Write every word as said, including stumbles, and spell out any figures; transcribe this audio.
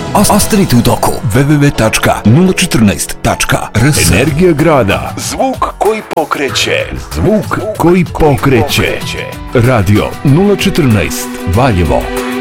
Ostanite u toku. w w w tačka nula četrnaest tačka r s. Energija grada. Zvuk koji pokreće. Zvuk koji pokreće. Radio nula četrnaest Valjevo.